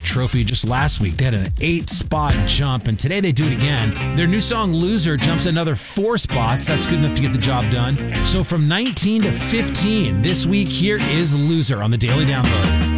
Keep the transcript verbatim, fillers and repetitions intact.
trophy just last week. They had an eight-spot jump, and today they do it again. Their new song, Loser, jumps another four spots. That's good enough to get the job done. So from nineteen to fifteen, this week, here is Loser on the Daily Download.